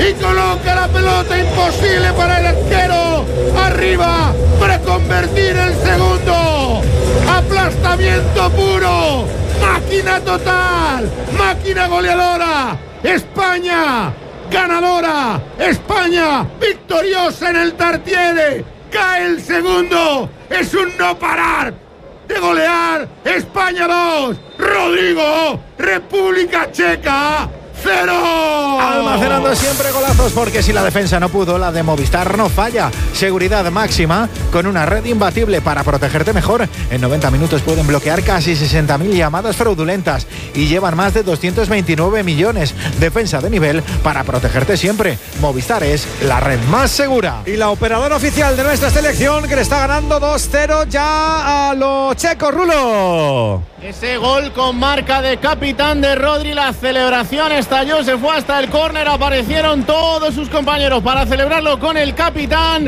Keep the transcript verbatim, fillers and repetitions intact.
y coloca la pelota imposible para el arquero. Arriba para convertir el segundo. Aplastamiento puro. Máquina total. Máquina goleadora. España ganadora. España victoriosa en el Tartiere. Cae el segundo. Es un no parar de golear. España dos. Rodrigo. República Checa cero. Almacenando siempre golazos, porque si la defensa no pudo, la de Movistar no falla. Seguridad máxima con una red imbatible para protegerte mejor. En noventa minutos pueden bloquear casi sesenta mil llamadas fraudulentas y llevan más de doscientos veintinueve millones. Defensa de nivel para protegerte siempre. Movistar es la red más segura. Y la operadora oficial de nuestra selección, que le está ganando dos cero ya a los checos. Rulo. Ese gol con marca de capitán de Rodri, la celebración estalló, se fue hasta el córner, aparecieron todos sus compañeros para celebrarlo con el capitán.